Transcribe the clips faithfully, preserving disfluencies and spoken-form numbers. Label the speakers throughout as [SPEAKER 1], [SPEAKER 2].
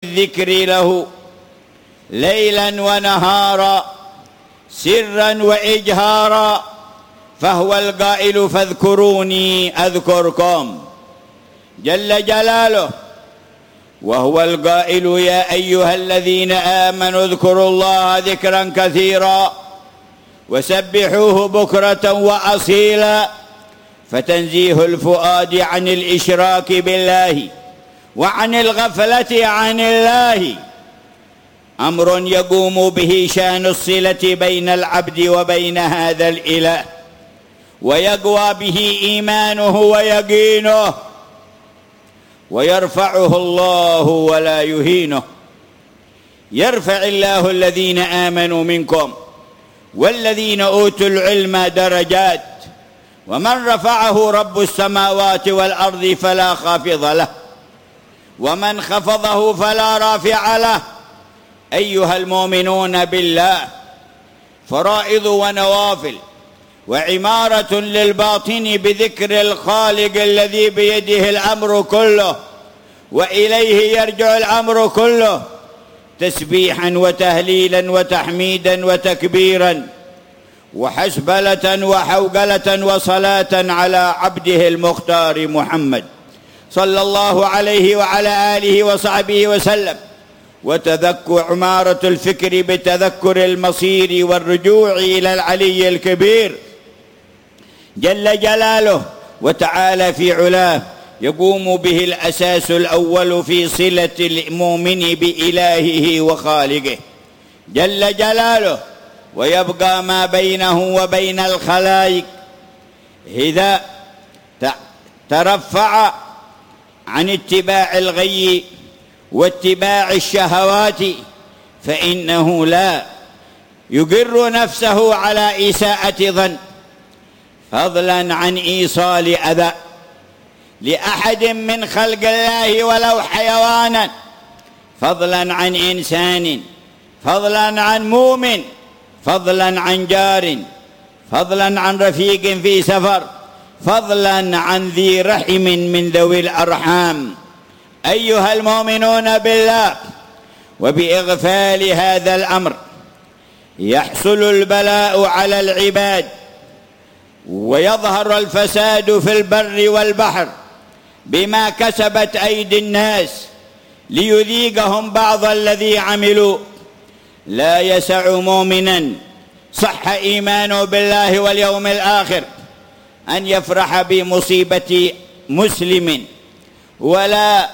[SPEAKER 1] الذكر له ليلا ونهارا سرا وإجهارا، فهو القائل فاذكروني أذكركم جل جلاله، وهو القائل يا أيها الذين آمنوا اذكروا الله ذكرا كثيرا وسبحوه بكرة وأصيلا، فتنزيه الفؤاد عن الإشراك بالله وعن الغفلة عن الله أمر يقوم به شأن الصلة بين العبد وبين هذا الإله، ويقوى به إيمانه ويقينه، ويرفعه الله ولا يهينه. يرفع الله الذين آمنوا منكم والذين أوتوا العلم درجات، ومن رفعه رب السماوات والأرض فلا خافض له، ومن خفضه فلا رافع له. أيها المؤمنون بالله، فرائض ونوافل وعمارة للباطن بذكر الخالق الذي بيده الأمر كله وإليه يرجع الأمر كله، تسبيحا وتهليلا وتحميدا وتكبيرا وحسبلة وحوقلة وصلاة على عبده المختار محمد صلى الله عليه وعلى آله وصحبه وسلم، وتذكر عمارة الفكر بتذكر المصير والرجوع إلى العلي الكبير جل جلاله وتعالى في علاه، يقوم به الأساس الأول في صلة المؤمن بإلهه وخالقه جل جلاله، ويبقى ما بينه وبين الخلائق إذا ترفع عن اتباع الغي واتباع الشهوات، فإنه لا يقر نفسه على إساءة ظن، فضلا عن إيصال أذى لأحد من خلق الله ولو حيوانا، فضلا عن إنسان، فضلا عن مؤمن، فضلا عن جار، فضلا عن رفيق في سفر، فضلا عن ذي رحم من ذوي الأرحام. أيها المؤمنون بالله، وبإغفال هذا الأمر يحصل البلاء على العباد، ويظهر الفساد في البر والبحر بما كسبت أيدي الناس ليذيقهم بعض الذي عملوا. لا يسع مؤمنا صح إيمانه بالله واليوم الآخر أن يفرح بمصيبة مسلم، ولا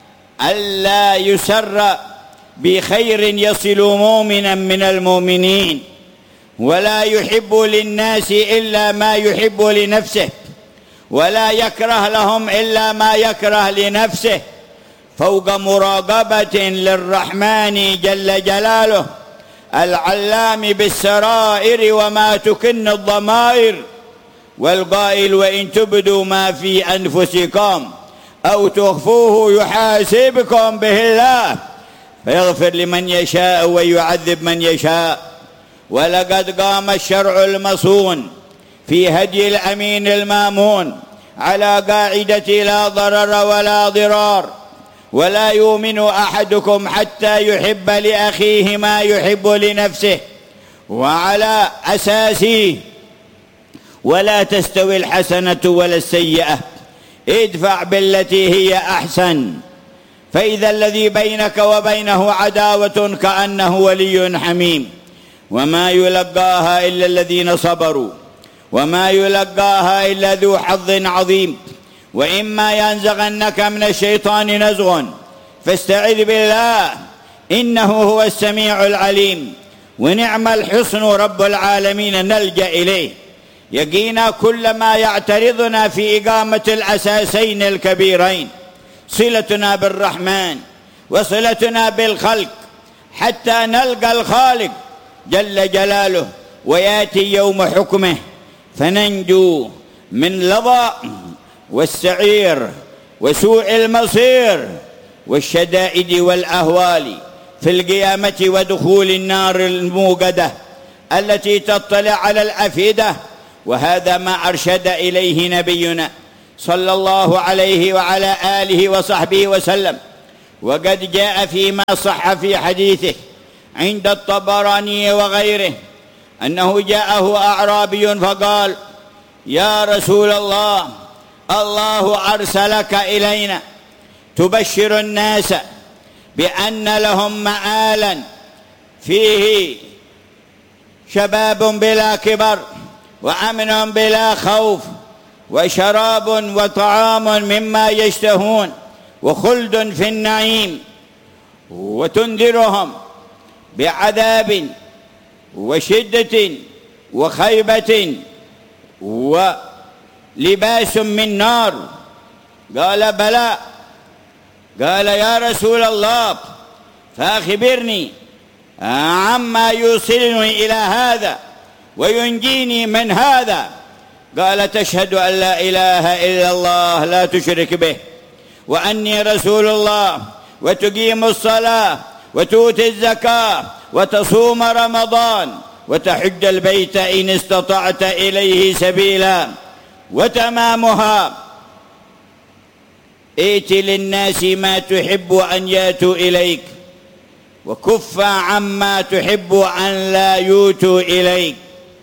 [SPEAKER 1] ألا يسر بخير يصل مؤمنا من المؤمنين، ولا يحب للناس إلا ما يحب لنفسه، ولا يكره لهم إلا ما يكره لنفسه، فوق مراقبة للرحمن جل جلاله العلام بالسرائر وما تكن الضمائر، والقائل وإن تبدوا ما في أنفسكم أو تخفوه يحاسبكم به الله فيغفر لمن يشاء ويعذب من يشاء. ولقد قام الشرع المصون في هدي الأمين المامون على قاعدة لا ضرر ولا ضرار، ولا يؤمن أحدكم حتى يحب لأخيه ما يحب لنفسه، وعلى أساسه ولا تستوي الحسنة ولا السيئة، ادفع بالتي هي أحسن، فإذا الذي بينك وبينه عداوة كأنه ولي حميم. وما يلقاها إلا الذين صبروا وما يلقاها إلا ذو حظ عظيم. وإما ينزغنك من الشيطان نزغ فاستعذ بالله إنه هو السميع العليم. ونعم الحصن رب العالمين نلجأ إليه يقينا كل ما يعترضنا في إقامة الأساسين الكبيرين، صلتنا بالرحمن وصلتنا بالخلق حتى نلقى الخالق جل جلاله، ويأتي يوم حكمه فننجو من لظى والسعير وسوء المصير والشدائد والأهوال في القيامة، ودخول النار الموقدة التي تطلع على الأفئدة. وهذا ما أرشد إليه نبينا صلى الله عليه وعلى آله وصحبه وسلم، وقد جاء فيما صح في حديثه عند الطبراني وغيره أنه جاءه أعرابي فقال: يا رسول الله، الله أرسلك إلينا تبشر الناس بأن لهم مآلا فيه شباب بلا كبر، وأمن بلا خوف، وشراب وطعام مما يشتهون، وخلد في النعيم، وتنذرهم بعذاب وشدة وخيبة ولباس من نار. قال: بلى. قال: يا رسول الله، فأخبرني عما يوصلني إلى هذا وينجيني من هذا. قال: تشهد أن لا إله إلا الله لا تشرك به، وأني رسول الله، وتقيم الصلاة، وتؤتي الزكاة، وتصوم رمضان، وتحج البيت إن استطعت إليه سبيلا، وتمامها ائت للناس ما تحب أن ياتوا إليك، وكف عما تحب أن لا يؤتوا إليك.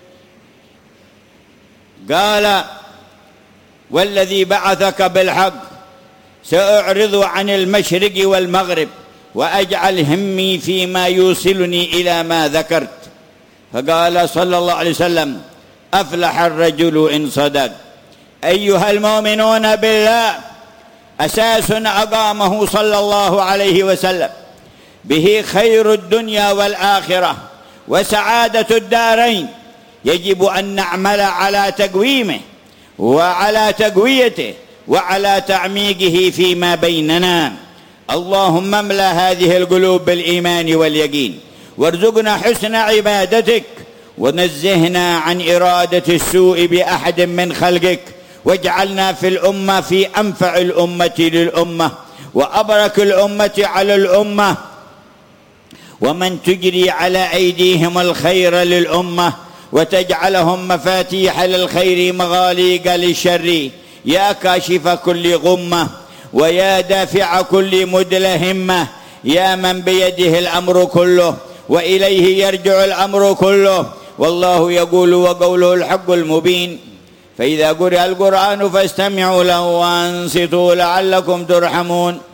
[SPEAKER 1] قال: والذي بعثك بالحق سأعرض عن المشرق والمغرب، وأجعل همي فيما يوصلني إلى ما ذكرت. فقال صلى الله عليه وسلم: أفلح الرجل إن صدق. أيها المؤمنون بالله، أساس أقامه صلى الله عليه وسلم به خير الدنيا والآخرة وسعادة الدارين، يجب أن نعمل على تقويمه وعلى تقويته وعلى تعميقه فيما بيننا. اللهم املأ هذه القلوب بالإيمان واليقين، وارزقنا حسن عبادتك، ونزهنا عن إرادة السوء بأحد من خلقك، واجعلنا في الأمة في أنفع الأمة للأمة، وأبرك الأمة على الأمة، ومن تجري على أيديهم الخير للأمة، وتجعلهم مفاتيح للخير مغاليق للشر، يا كاشف كل غمة، ويا دافع كل مدلهمة، يا من بيده الأمر كله وإليه يرجع الأمر كله. والله يقول وقوله الحق المبين: فإذا قرئ القرآن فاستمعوا له وأنصتوا لعلكم ترحمون.